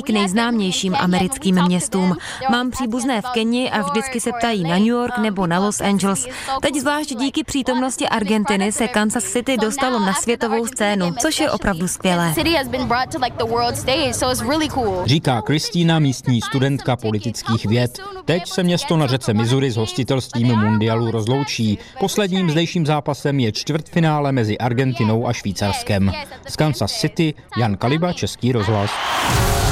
k nejznámějším americkým městům. Mám příbuzné v Keni a vždycky se ptají na New York nebo na Los Angeles. Teď zvlášť díky přítomnosti Argentiny se Kansas City dostalo na světovou scénu, což je opravdu skvělé. Říká Kristýna, místní studentka politických věd. Teď se město na řece Missouri s hostitelstvím mundialu rozloučí. Posledním zdejším zápasem je čtvrtfinále mezi Argentinou a Švýcarskem. Z Kansas City Jan Kaliba, Český rozhlas.